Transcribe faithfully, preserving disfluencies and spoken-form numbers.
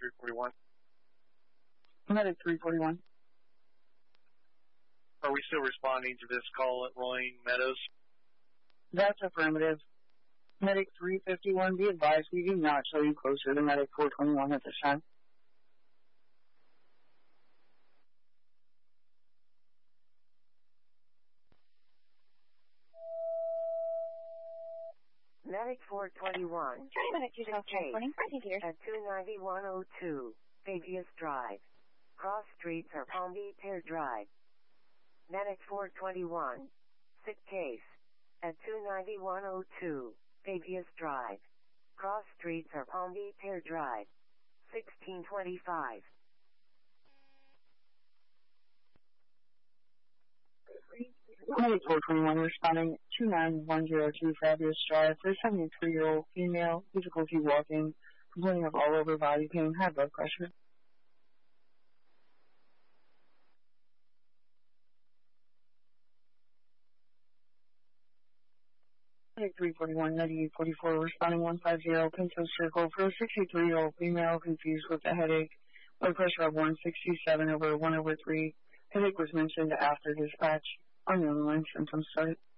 three forty-one. Medic three forty-one. Are we still responding to this call at Royne Meadows? That's affirmative. Medic three fifty-one, be advised we do not show you closer to Medic four twenty-one at this time. Medic four twenty-one. Medic two twenty. At two ninety-one oh two, Fabius Drive. Cross streets are Palm Beach Air Drive. Medic four twenty-one. Sick case. At two ninety-one oh two, Fabius Drive. Cross streets are Palm Beach Air Drive. sixteen twenty-five. Medic four twenty-one responding two nine one zero two Fabius Drive for a seventy-three-year-old female, difficulty walking, complaining of all over body pain, high blood pressure. Medic three forty-one ninety-eight forty-four responding one five zero Pinto Circle for a sixty-three-year-old female confused with a headache, blood pressure of one sixty-seven over one over three. Headache was mentioned after dispatch. Unknown line symptoms started.